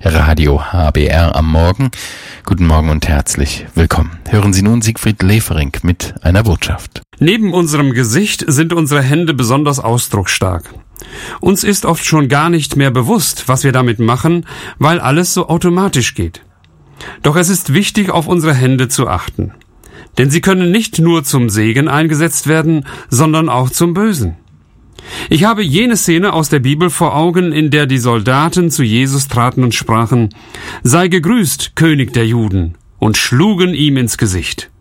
Radio HBR am Morgen. Guten Morgen und herzlich willkommen. Hören Sie nun Siegfried Levering mit einer Botschaft. Neben unserem Gesicht sind unsere Hände besonders ausdrucksstark. Uns ist oft schon gar nicht mehr bewusst, was wir damit machen, weil alles so automatisch geht. Doch es ist wichtig, auf unsere Hände zu achten. Denn sie können nicht nur zum Segen eingesetzt werden, sondern auch zum Bösen. Ich habe jene Szene aus der Bibel vor Augen, in der die Soldaten zu Jesus traten und sprachen: „Sei gegrüßt, König der Juden“, und schlugen ihm ins Gesicht.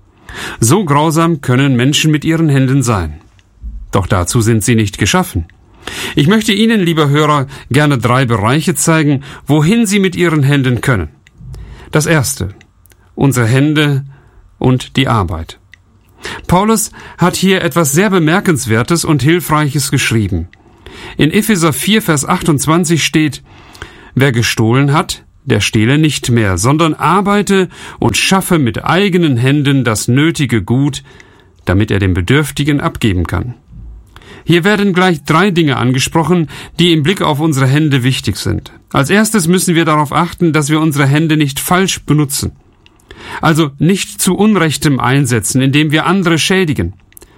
So grausam können Menschen mit ihren Händen sein. Doch dazu sind sie nicht geschaffen. Ich möchte Ihnen, lieber Hörer, gerne 3 Bereiche zeigen, wohin Sie mit Ihren Händen können. Das erste: unsere Hände und die Arbeit. Paulus hat hier etwas sehr Bemerkenswertes und Hilfreiches geschrieben. In Epheser 4, Vers 28 steht: „Wer gestohlen hat, der stehle nicht mehr, sondern arbeite und schaffe mit eigenen Händen das nötige Gut, damit er dem Bedürftigen abgeben kann.“ Hier werden gleich 3 Dinge angesprochen, die im Blick auf unsere Hände wichtig sind. Als erstes müssen wir darauf achten, dass wir unsere Hände nicht falsch benutzen. Also nicht zu Unrechtem einsetzen, indem wir andere schädigen.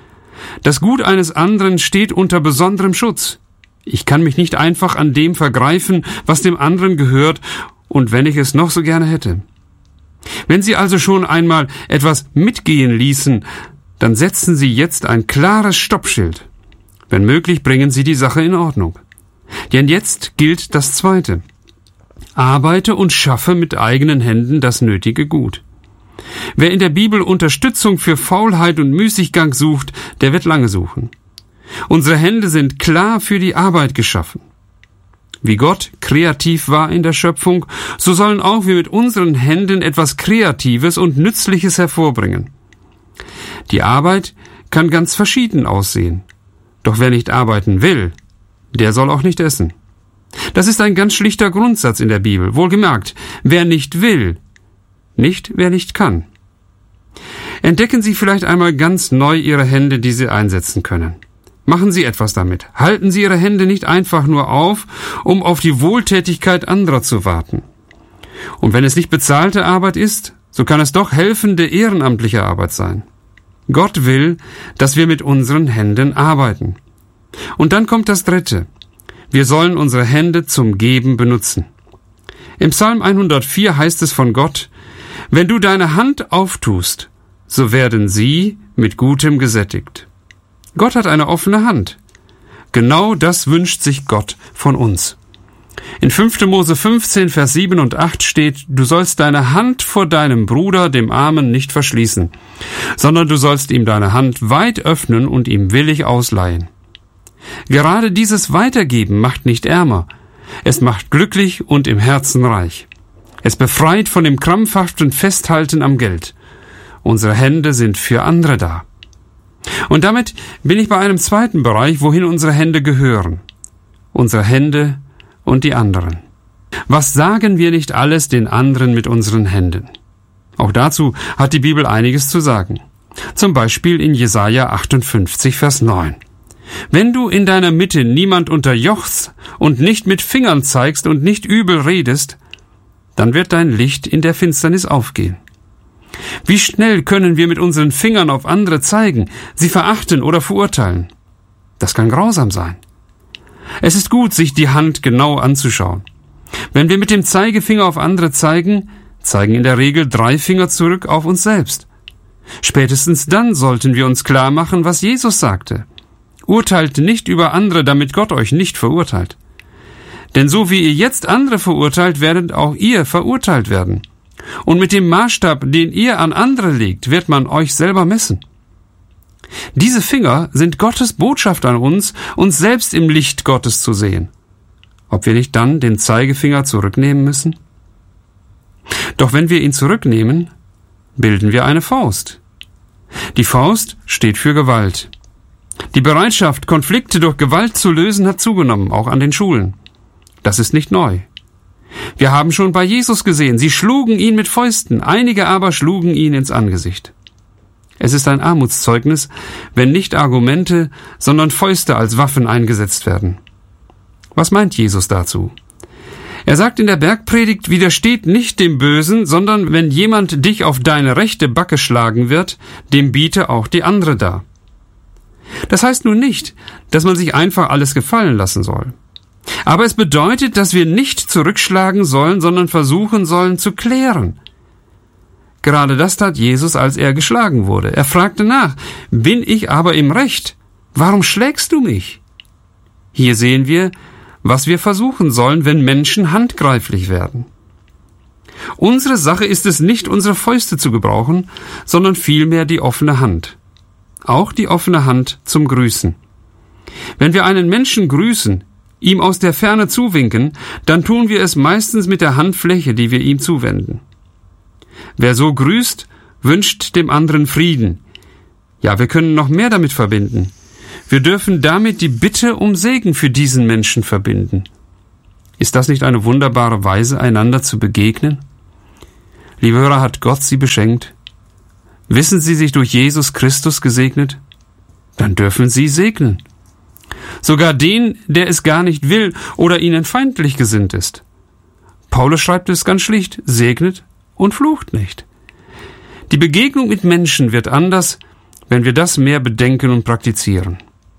Das Gut eines anderen steht unter besonderem Schutz. Ich kann mich nicht einfach an dem vergreifen, was dem anderen gehört, und wenn ich es noch so gerne hätte. Wenn Sie also schon einmal etwas mitgehen ließen, dann setzen Sie jetzt ein klares Stoppschild. Wenn möglich, bringen Sie die Sache in Ordnung. Denn jetzt gilt das Zweite: Arbeite und schaffe mit eigenen Händen das nötige Gut. Wer in der Bibel Unterstützung für Faulheit und Müßiggang sucht, der wird lange suchen. Unsere Hände sind klar für die Arbeit geschaffen. Wie Gott kreativ war in der Schöpfung, so sollen auch wir mit unseren Händen etwas Kreatives und Nützliches hervorbringen. Die Arbeit kann ganz verschieden aussehen. Doch wer nicht arbeiten will, der soll auch nicht essen. Das ist ein ganz schlichter Grundsatz in der Bibel. Wohlgemerkt, wer nicht will, nicht wer nicht kann. Entdecken Sie vielleicht einmal ganz neu Ihre Hände, die Sie einsetzen können. Machen Sie etwas damit. Halten Sie Ihre Hände nicht einfach nur auf, um auf die Wohltätigkeit anderer zu warten. Und wenn es nicht bezahlte Arbeit ist, so kann es doch helfende ehrenamtliche Arbeit sein. Gott will, dass wir mit unseren Händen arbeiten. Und dann kommt das Dritte: Wir sollen unsere Hände zum Geben benutzen. Im Psalm 104 heißt es von Gott: „Wenn du deine Hand auftust, so werden sie mit Gutem gesättigt.“ Gott hat eine offene Hand. Genau das wünscht sich Gott von uns. In 5. Mose 15, Vers 7 und 8 steht: „Du sollst deine Hand vor deinem Bruder, dem Armen, nicht verschließen, sondern du sollst ihm deine Hand weit öffnen und ihm willig ausleihen.“ Gerade dieses Weitergeben macht nicht ärmer. Es macht glücklich und im Herzen reich. Es befreit von dem krampfhaften Festhalten am Geld. Unsere Hände sind für andere da. Und damit bin ich bei einem zweiten Bereich, wohin unsere Hände gehören. Unsere Hände und die anderen. Was sagen wir nicht alles den anderen mit unseren Händen? Auch dazu hat die Bibel einiges zu sagen. Zum Beispiel in Jesaja 58, Vers 9. „Wenn du in deiner Mitte niemand unterjochst und nicht mit Fingern zeigst und nicht übel redest, dann wird dein Licht in der Finsternis aufgehen.“ Wie schnell können wir mit unseren Fingern auf andere zeigen, sie verachten oder verurteilen? Das kann grausam sein. Es ist gut, sich die Hand genau anzuschauen. Wenn wir mit dem Zeigefinger auf andere zeigen, zeigen in der Regel 3 Finger zurück auf uns selbst. Spätestens dann sollten wir uns klar machen, was Jesus sagte: „Urteilt nicht über andere, damit Gott euch nicht verurteilt. Denn so wie ihr jetzt andere verurteilt, werdet auch ihr verurteilt werden. Und mit dem Maßstab, den ihr an andere legt, wird man euch selber messen.“ Diese Finger sind Gottes Botschaft an uns selbst im Licht Gottes zu sehen. Ob wir nicht dann den Zeigefinger zurücknehmen müssen? Doch wenn wir ihn zurücknehmen, bilden wir eine Faust. Die Faust steht für Gewalt. Die Bereitschaft, Konflikte durch Gewalt zu lösen, hat zugenommen, auch an den Schulen. Das ist nicht neu. Wir haben schon bei Jesus gesehen, sie schlugen ihn mit Fäusten, einige aber schlugen ihn ins Angesicht. Es ist ein Armutszeugnis, wenn nicht Argumente, sondern Fäuste als Waffen eingesetzt werden. Was meint Jesus dazu? Er sagt in der Bergpredigt, widersteht nicht dem Bösen, sondern wenn jemand dich auf deine rechte Backe schlagen wird, dem biete auch die andere dar. Das heißt nun nicht, dass man sich einfach alles gefallen lassen soll. Aber es bedeutet, dass wir nicht zurückschlagen sollen, sondern versuchen sollen zu klären. Gerade das tat Jesus, als er geschlagen wurde. Er fragte nach, bin ich aber im Recht? Warum schlägst du mich? Hier sehen wir, was wir versuchen sollen, wenn Menschen handgreiflich werden. Unsere Sache ist es nicht, unsere Fäuste zu gebrauchen, sondern vielmehr die offene Hand. Auch die offene Hand zum Grüßen. Wenn wir einen Menschen grüßen, ihm aus der Ferne zuwinken, dann tun wir es meistens mit der Handfläche, die wir ihm zuwenden. Wer so grüßt, wünscht dem anderen Frieden. Ja, wir können noch mehr damit verbinden. Wir dürfen damit die Bitte um Segen für diesen Menschen verbinden. Ist das nicht eine wunderbare Weise, einander zu begegnen? Liebe Hörer, hat Gott Sie beschenkt? Wissen Sie sich durch Jesus Christus gesegnet? Dann dürfen Sie segnen. Sogar den, der es gar nicht will oder Ihnen feindlich gesinnt ist. Paulus schreibt es ganz schlicht, segnet und flucht nicht. Die Begegnung mit Menschen wird anders, wenn wir das mehr bedenken und praktizieren.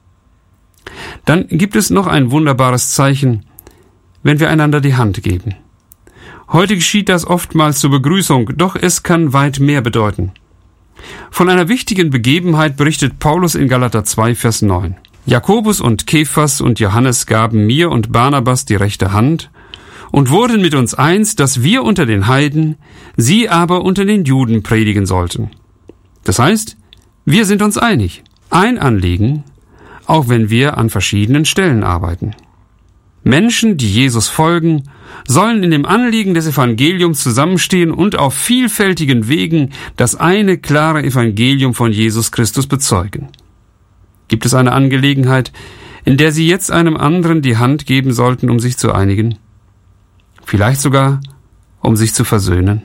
Dann gibt es noch ein wunderbares Zeichen, wenn wir einander die Hand geben. Heute geschieht das oftmals zur Begrüßung, doch es kann weit mehr bedeuten. Von einer wichtigen Begebenheit berichtet Paulus in Galater 2, Vers 9. Jakobus und Kephas und Johannes gaben mir und Barnabas die rechte Hand und wurden mit uns eins, dass wir unter den Heiden, sie aber unter den Juden predigen sollten. Das heißt, wir sind uns einig. Ein Anliegen, auch wenn wir an verschiedenen Stellen arbeiten. Menschen, die Jesus folgen, sollen in dem Anliegen des Evangeliums zusammenstehen und auf vielfältigen Wegen das eine klare Evangelium von Jesus Christus bezeugen. Gibt es eine Angelegenheit, in der Sie jetzt einem anderen die Hand geben sollten, um sich zu einigen? Vielleicht sogar, um sich zu versöhnen?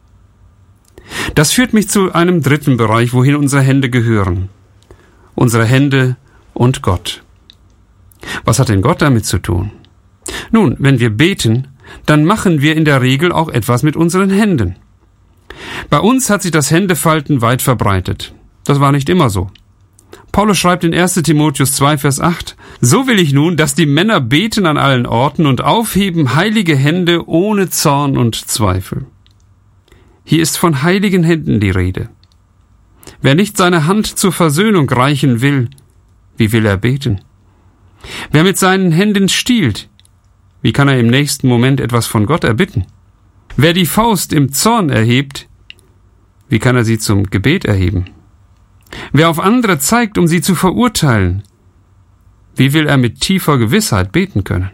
Das führt mich zu einem dritten Bereich, wohin unsere Hände gehören. Unsere Hände und Gott. Was hat denn Gott damit zu tun? Nun, wenn wir beten, dann machen wir in der Regel auch etwas mit unseren Händen. Bei uns hat sich das Händefalten weit verbreitet. Das war nicht immer so. Paulus schreibt in 1. Timotheus 2, Vers 8, so will ich nun, dass die Männer beten an allen Orten und aufheben heilige Hände ohne Zorn und Zweifel. Hier ist von heiligen Händen die Rede. Wer nicht seine Hand zur Versöhnung reichen will, wie will er beten? Wer mit seinen Händen stiehlt, wie kann er im nächsten Moment etwas von Gott erbitten? Wer die Faust im Zorn erhebt, wie kann er sie zum Gebet erheben? Wer auf andere zeigt, um sie zu verurteilen, wie will er mit tiefer Gewissheit beten können?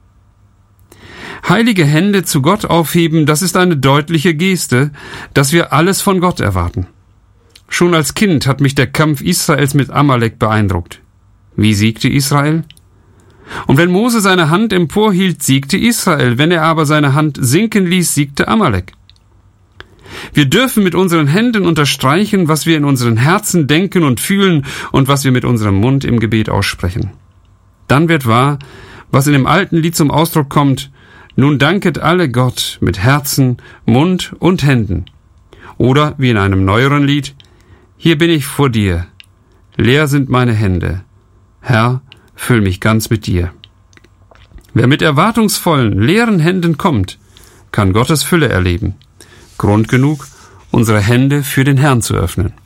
Heilige Hände zu Gott aufheben, das ist eine deutliche Geste, dass wir alles von Gott erwarten. Schon als Kind hat mich der Kampf Israels mit Amalek beeindruckt. Wie siegte Israel? Und wenn Mose seine Hand emporhielt, siegte Israel. Wenn er aber seine Hand sinken ließ, siegte Amalek. Wir dürfen mit unseren Händen unterstreichen, was wir in unseren Herzen denken und fühlen und was wir mit unserem Mund im Gebet aussprechen. Dann wird wahr, was in dem alten Lied zum Ausdruck kommt, nun danket alle Gott mit Herzen, Mund und Händen. Oder wie in einem neueren Lied, hier bin ich vor dir, leer sind meine Hände. Herr, füll mich ganz mit dir. Wer mit erwartungsvollen, leeren Händen kommt, kann Gottes Fülle erleben. Grund genug, unsere Hände für den Herrn zu öffnen.